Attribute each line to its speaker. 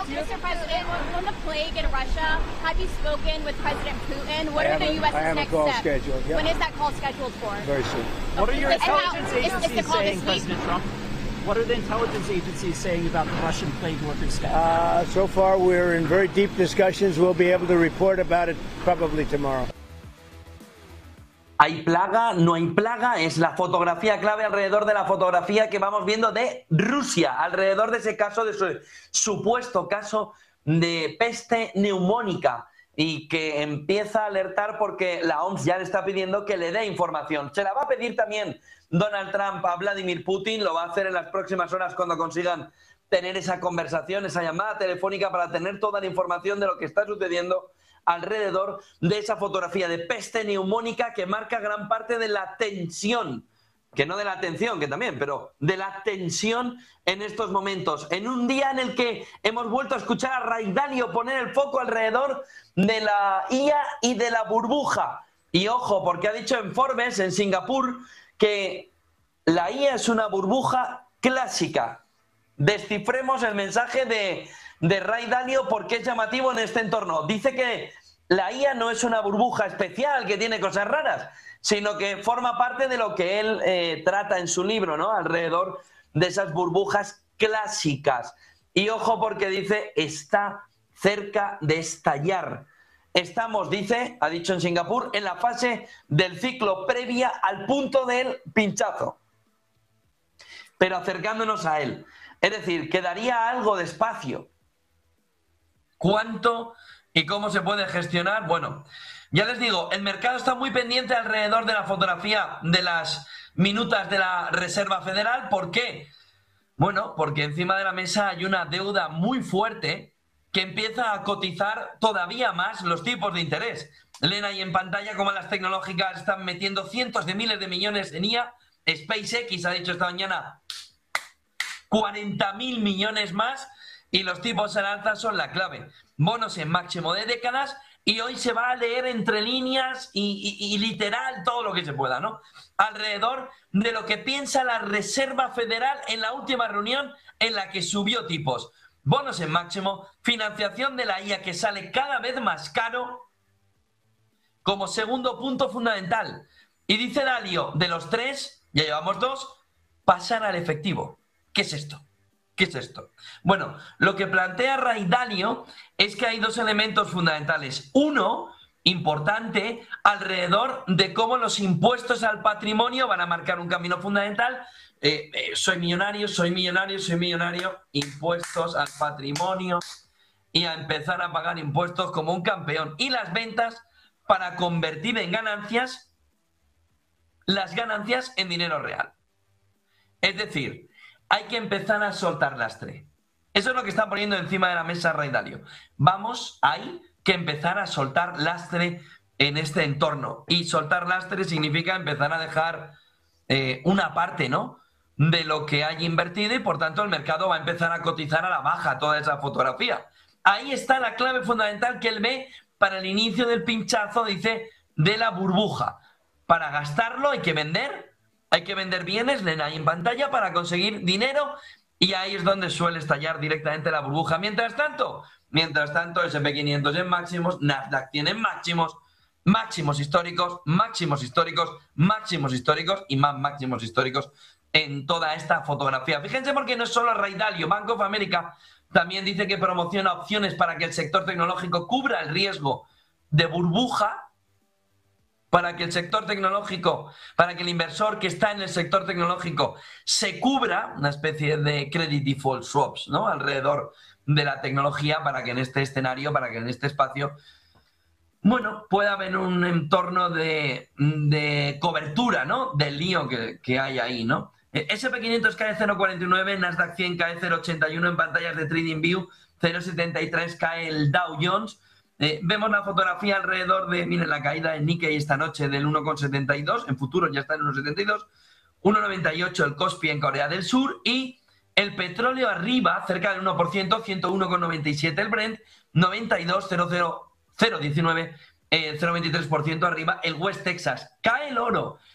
Speaker 1: Mr. President, on the plague in Russia, have you spoken with President Putin? What are the U.S.'s next steps?
Speaker 2: Scheduled, yeah.
Speaker 1: When is that call scheduled for?
Speaker 2: Very soon.
Speaker 3: What are your intelligence
Speaker 1: is the
Speaker 3: agencies
Speaker 1: call this
Speaker 3: saying,
Speaker 1: week?
Speaker 3: President Trump? What are the intelligence agencies saying about the Russian plague workers scandal?
Speaker 2: So far, we're in very deep discussions. We'll be able to report about it probably tomorrow.
Speaker 4: ¿Hay plaga? ¿No hay plaga? Es la fotografía clave alrededor de la fotografía que vamos viendo de Rusia, alrededor de ese caso, de su supuesto caso de peste neumónica y que empieza a alertar porque la OMS ya le está pidiendo que le dé información. Se la va a pedir también Donald Trump a Vladimir Putin, lo va a hacer en las próximas horas cuando consigan tener esa conversación, esa llamada telefónica para tener toda la información de lo que está sucediendo alrededor de esa fotografía de peste neumónica que marca gran parte de la tensión, que no de la atención, que también, pero de la tensión en estos momentos. En un día en el que hemos vuelto a escuchar a Ray Dalio poner el foco alrededor de la IA y de la burbuja. Y ojo, porque ha dicho en Forbes, en Singapur, que la IA es una burbuja clásica. Descifremos el mensaje de Ray Dalio porque es llamativo en este entorno. Dice que la IA no es una burbuja especial que tiene cosas raras, sino que forma parte de lo que él trata en su libro, ¿no? Alrededor de esas burbujas clásicas. Y ojo porque dice, está cerca de estallar. Estamos, dice, ha dicho en Singapur, en la fase del ciclo previa al punto del pinchazo, pero acercándonos a él. Es decir, quedaría algo de espacio. ¿Cuánto y cómo se puede gestionar? Bueno, ya les digo, el mercado está muy pendiente alrededor de la fotografía de las minutas de la Reserva Federal. ¿Por qué? Bueno, porque encima de la mesa hay una deuda muy fuerte que empieza a cotizar todavía más los tipos de interés. Leen ahí en pantalla cómo las tecnológicas están metiendo cientos de miles de millones en IA. SpaceX ha dicho esta mañana 40.000 millones más y los tipos al alza son la clave. Bonos en máximo de décadas y hoy se va a leer entre líneas y literal todo lo que se pueda, ¿no? Alrededor de lo que piensa la Reserva Federal en la última reunión en la que subió tipos. Bonos en máximo, financiación de la IA que sale cada vez más caro como segundo punto fundamental. Y dice Dalio, de los tres, ya llevamos dos, pasar al efectivo. ¿Qué es esto? ¿Qué es esto? Bueno, lo que plantea Ray Dalio es que hay dos elementos fundamentales. Uno, importante, alrededor de cómo los impuestos al patrimonio van a marcar un camino fundamental. Soy millonario, soy millonario, soy millonario, impuestos al patrimonio y a empezar a pagar impuestos como un campeón. Y las ventas para convertir en ganancias, las ganancias en dinero real. Es decir, hay que empezar a soltar lastre. Eso es lo que está poniendo encima de la mesa Ray Dalio. Hay que empezar a soltar lastre en este entorno. Y soltar lastre significa empezar a dejar una parte, ¿no?, de lo que hay invertido y por tanto el mercado va a empezar a cotizar a la baja toda esa fotografía. Ahí está la clave fundamental que él ve para el inicio del pinchazo, dice, de la burbuja. Para gastarlo hay que vender bienes, leen ahí en pantalla, para conseguir dinero y ahí es donde suele estallar directamente la burbuja. Mientras tanto, S&P 500 en máximos, Nasdaq tiene máximos, máximos históricos, máximos históricos, máximos históricos y más máximos históricos en toda esta fotografía. Fíjense porque no es solo Ray Dalio, Bank of America también dice que promociona opciones para que el sector tecnológico cubra el riesgo de burbuja, para que el sector tecnológico, para que el inversor que está en el sector tecnológico se cubra, una especie de credit default swaps, ¿no?, alrededor de la tecnología, para que en este escenario, para que en este espacio, bueno, pueda haber un entorno de cobertura, ¿no?, del lío que hay ahí, ¿no? S&P 500 cae 0,49, Nasdaq 100 cae 0,81 en pantallas de TradingView, 0,73 cae el Dow Jones. Vemos la fotografía alrededor de, miren, la caída en Nikkei esta noche del 1,72, en futuros ya está en 1,72, 1,98 el Kospi en Corea del Sur y el petróleo arriba, cerca del 1%, 101,97 el Brent, 92,019, 0,23% arriba el West Texas. Cae el oro,